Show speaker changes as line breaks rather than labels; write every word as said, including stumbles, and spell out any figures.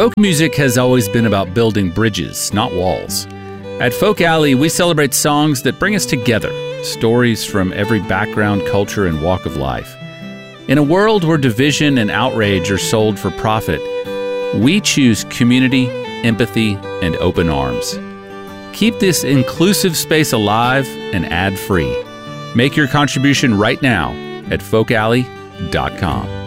Folk music has always been about building bridges, not walls. At Folk Alley, we celebrate songs that bring us together, stories from every background, culture, and walk of life. In a world where division and outrage are sold for profit, we choose community, empathy, and open arms. Keep this inclusive space alive and ad-free. Make your contribution right now at folk alley dot com.